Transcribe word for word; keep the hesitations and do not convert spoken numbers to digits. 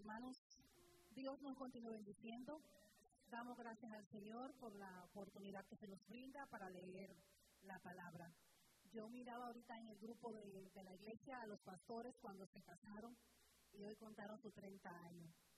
Hermanos, Dios nos continúe bendiciendo. Damos gracias al Señor por la oportunidad que se nos brinda para leer la palabra. Yo miraba ahorita en el grupo de, de la iglesia a los pastores cuando se casaron y hoy contaron sus treinta años.